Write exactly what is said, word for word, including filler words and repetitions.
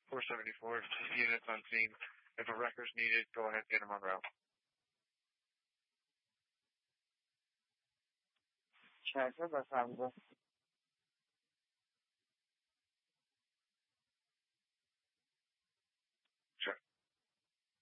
four seventy-four, units on scene. If a record's needed, go ahead and get them on route. Check, that's